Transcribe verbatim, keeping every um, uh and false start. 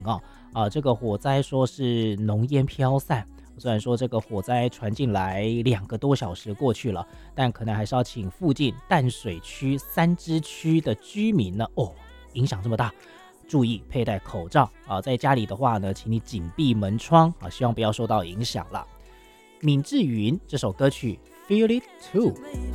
啊，啊，这个火灾说是浓烟飘散，虽然说这个火灾传进来两个多小时过去了，但可能还是要请附近淡水区、三支区的居民呢，哦，影响这么大，注意佩戴口罩啊，在家里的话呢，请你紧闭门窗啊，希望不要受到影响了。闵志云这首歌曲《Feel It Too》。